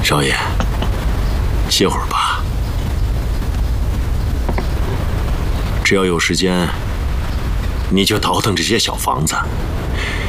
少爷，歇会儿吧。只要有时间，你就倒腾这些小房子，